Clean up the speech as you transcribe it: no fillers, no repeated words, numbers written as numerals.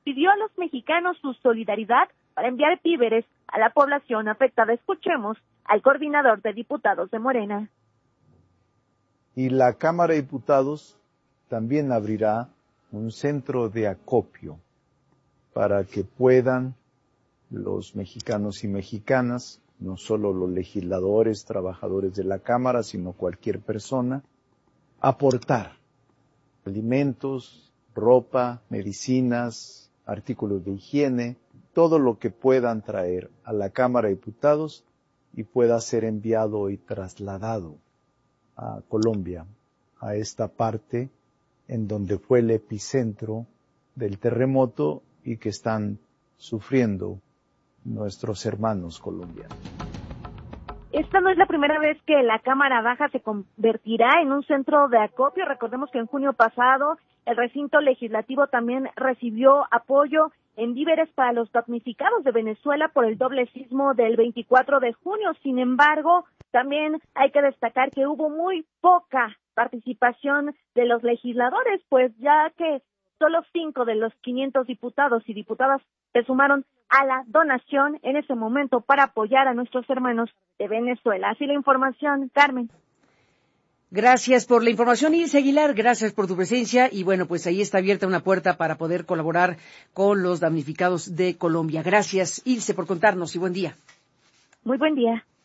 pidió a los mexicanos su solidaridad para enviar víveres a la población afectada. Escuchemos al coordinador de diputados de Morena. Y la Cámara de Diputados también abrirá un centro de acopio para que puedan los mexicanos y mexicanas, no solo los legisladores, trabajadores de la Cámara, sino cualquier persona, aportar alimentos, ropa, medicinas, artículos de higiene, todo lo que puedan traer a la Cámara de Diputados y pueda ser enviado y trasladado a Colombia, a esta parte en donde fue el epicentro del terremoto y que están sufriendo nuestros hermanos colombianos. Esta no es la primera vez que la Cámara Baja se convertirá en un centro de acopio. Recordemos que en junio pasado el recinto legislativo también recibió apoyo en víveres para los damnificados de Venezuela por el doble sismo del 24 de junio. Sin embargo, también hay que destacar que hubo muy poca participación de los legisladores, pues ya que solo 5 de los 500 diputados y diputadas se sumaron a la donación en ese momento para apoyar a nuestros hermanos de Venezuela. Así la información, Carmen. Gracias por la información, Ilse Aguilar, gracias por tu presencia y bueno, pues ahí está abierta una puerta para poder colaborar con los damnificados de Colombia. Gracias, Ilse, por contarnos y buen día. Muy buen día.